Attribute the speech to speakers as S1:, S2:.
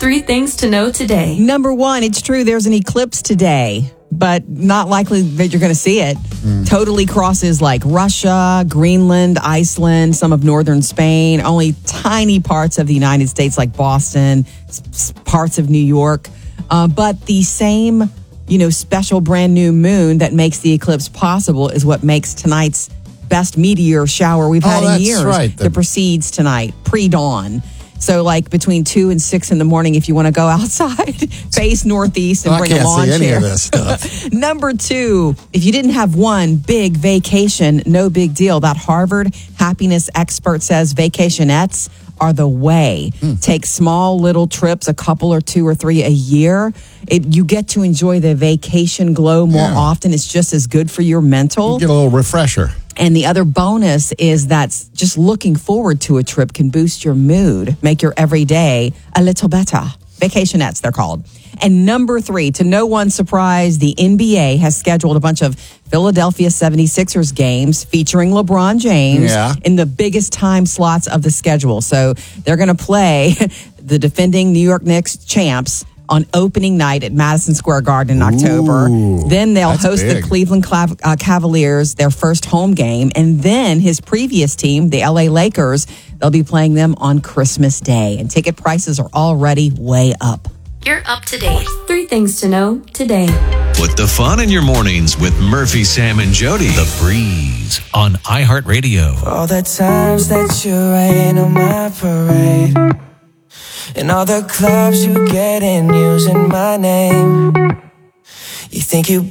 S1: 3 things to know today.
S2: Number 1, it's true there's an eclipse today, but not likely that you're going to see it. Totally crosses like Russia, Greenland, Iceland, some of northern Spain, only tiny parts of the United States like Boston, parts of New York. But the same, special brand new moon that makes the eclipse possible is what makes tonight's best meteor shower we've had in years.
S3: Right.
S2: That precedes tonight, pre-dawn. So like between 2 and 6 in the morning, if you want to go outside, face northeast and bring a lawn chair.
S3: I can't see any of this stuff.
S2: Number 2, if you didn't have one big vacation, no big deal. That Harvard happiness expert says vacationettes are the way. Take small little trips, a couple or 2 or 3 a year. You get to enjoy the vacation glow more often. It's just as good for your mental.
S3: You get a little refresher.
S2: And the other bonus is that just looking forward to a trip can boost your mood, make your everyday a little better. Vacationettes, they're called. And number 3, to no one's surprise, the NBA has scheduled a bunch of Philadelphia 76ers games featuring LeBron James in the biggest time slots of the schedule. So they're going to play the defending New York Knicks champs on opening night at Madison Square Garden in October. Then they'll host the Cleveland Cavaliers, their first home game. And then his previous team, the LA Lakers, they'll be playing them on Christmas Day. And ticket prices are already way up.
S1: You're up to date. 3 things to know today.
S4: Put the fun in your mornings with Murphy, Sam, and Jody. The Breeze on iHeartRadio.
S5: All the times that you rain on my parade, and all the clubs you get in using my name. You think you